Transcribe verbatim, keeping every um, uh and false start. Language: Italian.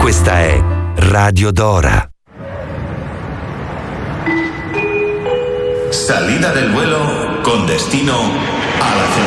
Questa è Radio Dora. Salida del vuelo con destino a la